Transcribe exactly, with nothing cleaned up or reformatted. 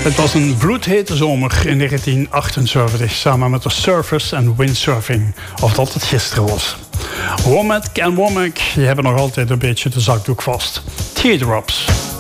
Het was een bloedhete zomer in negentien achtenzeventig... samen met de surfers en windsurfing. Of dat het gisteren was. Womack en Womack, die hebben nog altijd een beetje de zakdoek vast. Teardrops.